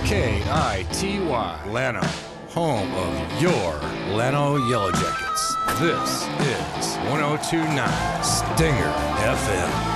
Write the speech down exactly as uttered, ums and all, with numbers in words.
K I T Y, Llano, home of your Llano Yellow Jackets. This is one oh two point nine Stinger F M.